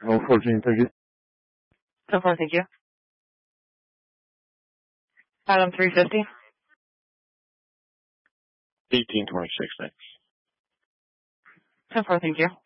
Roll 1430. 10-4, thank you. Item 350. 1826 next. 10-4, thank you.